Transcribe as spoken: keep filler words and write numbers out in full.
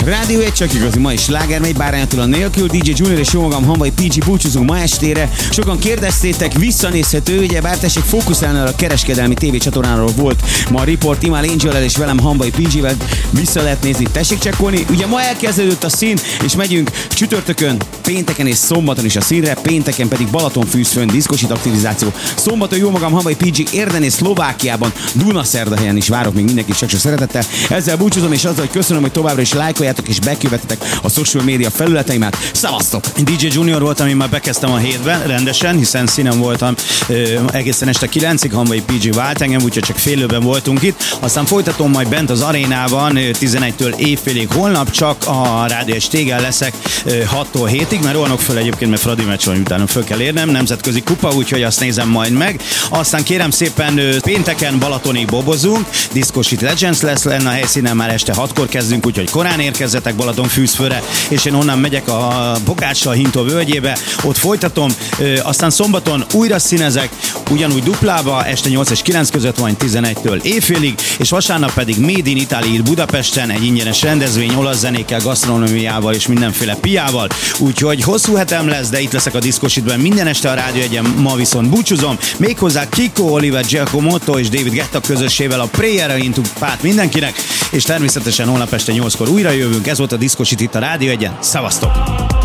Rádió egy csak igazi mai slágermegy, bárányától a nélkül, dé dzsé Junior és jó magam Hamvai pé gé búcsúzunk ma estére. Sokan kérdeztétek, visszanézhető, ugye bár tessék fókuszálni a kereskedelmi tévécsatornáról volt ma a Report Imal Angel-el és velem Hamvai pé gével vissza lehet nézni, tessék csekkolni. Ugye ma elkezdődött a szín, és megyünk csütörtökön, pénteken és szombaton is a színre, pénteken pedig Balatonfűzfön diszkosít aktivizáció. Szombaton jó magam Hamvai pé gé Érden és Szlovákiában, Dunaszerdahelyen is várok még mindenkit csak sok szeretettel. Ezzel búcsúzom, és azzal, hogy köszönöm, hogy továbbra is lájkoljátok és bekövetetek a social media felületeimet. Szevasztok! dé dzsé Junior voltam, én már bekezdtem a hétben rendesen, hiszen színen voltam ö, egészen este kilencig, Hamvai pé gé vált engem, úgyhogy csak félőben voltunk itt. Aztán folytatom majd bent az arénában tizenegytől éjfélig, holnap csak a Rádió egy Stégel leszek ö, hattól hétig, mert rohanok föl egyébként, mert Fradi meccs van, utána föl kell érnem, nemzetközi kupa, úgyhogy azt nézem majd meg. Aztán kérem szépen ö, pénteken Balatonig bobozunk, Disco Shit Legends lesz lenne a helyszínen, már este hatkor kezdünk, úgyhogy korán érkezzetek Balatonfűzfőre, és én onnan megyek a Bokáccsal Hintó völgyébe, ott folytatom, ö, aztán szombaton újra színezek, ugyanúgy duplába, este nyolc és kilenc között van tizenegytől éjfélig, és vasárnap pedig Made in Italy Budapesten egy ingyenes rendezvény, olasz zenékkel, gasztronómiával és mindenféle piával, úgyhogy hosszú hetem lesz, de itt leszek a Disco Shitben minden este a Rádió egyen, ma viszont búcsúzom, méghozzá Kiko, Oliver Giacomoto és David Guetta közössével a Prayer Into Pát mindenkinek, és természetesen holnap este nyolckor újra jövünk, ez volt a Disco Shit itt a Rádió egyen, szevasztok!